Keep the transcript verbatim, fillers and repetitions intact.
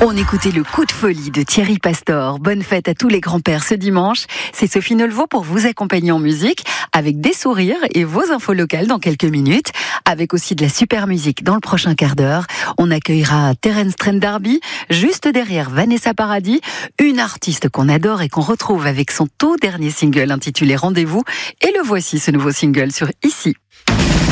On écoutait le coup de folie de Thierry Pastor. Bonne fête à tous les grands-pères ce dimanche. C'est Sophie Nolvaud pour vous accompagner en musique avec des sourires et vos infos locales dans quelques minutes, avec aussi de la super musique dans le prochain quart d'heure. On accueillera Terence Trent D'Arby, juste derrière Vanessa Paradis, une artiste qu'on adore et qu'on retrouve avec son tout dernier single intitulé Rendez-vous. Et le voici, ce nouveau single sur Ici.